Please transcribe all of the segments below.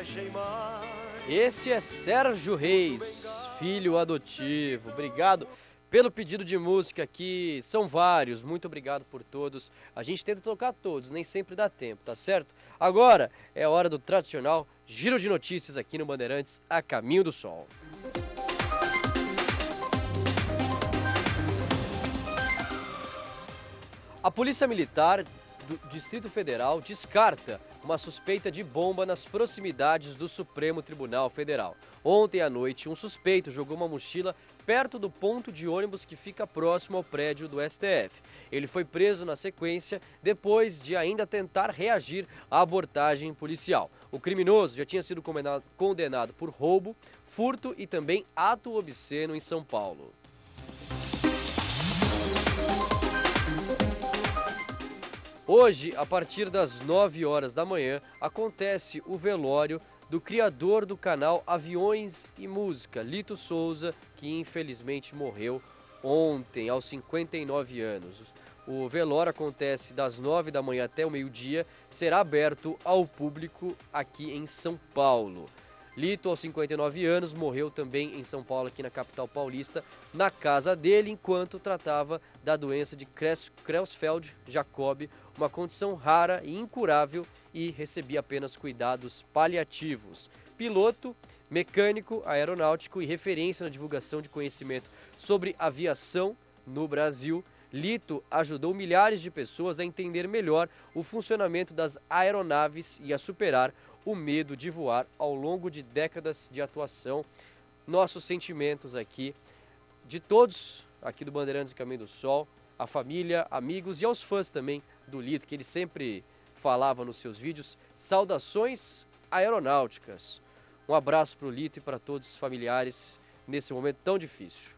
Esse é Sérgio Reis, filho adotivo. Obrigado pelo pedido de música aqui, são vários, muito obrigado por todos. A gente tenta tocar todos, nem sempre dá tempo, tá certo? Agora é a hora do tradicional giro de notícias aqui no Bandeirantes, a caminho do sol. A Polícia Militar do Distrito Federal descarta uma suspeita de bomba nas proximidades do Supremo Tribunal Federal. Ontem à noite, um suspeito jogou uma mochila perto do ponto de ônibus que fica próximo ao prédio do STF. Ele foi preso na sequência, depois de ainda tentar reagir à abordagem policial. O criminoso já tinha sido condenado por roubo, furto e também ato obsceno em São Paulo. Hoje, a partir das 9 horas da manhã, acontece o velório do criador do canal Aviões e Música, Lito Souza, que infelizmente morreu ontem, aos 59 anos. O velório acontece das 9 da manhã até o meio-dia, será aberto ao público aqui em São Paulo. Lito, aos 59 anos, morreu também em São Paulo, aqui na capital paulista, na casa dele, enquanto tratava da doença de Creutzfeldt-Jakob, uma condição rara e incurável, e recebia apenas cuidados paliativos. Piloto, mecânico aeronáutico e referência na divulgação de conhecimento sobre aviação no Brasil, Lito ajudou milhares de pessoas a entender melhor o funcionamento das aeronaves e a superar o medo de voar ao longo de décadas de atuação. Nossos sentimentos aqui, de todos aqui do Bandeirantes e Caminho do Sol, a família, amigos e aos fãs também do Lito, que ele sempre falava nos seus vídeos. Saudações aeronáuticas. Um abraço para o Lito e para todos os familiares nesse momento tão difícil.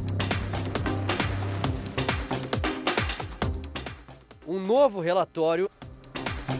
Um novo relatório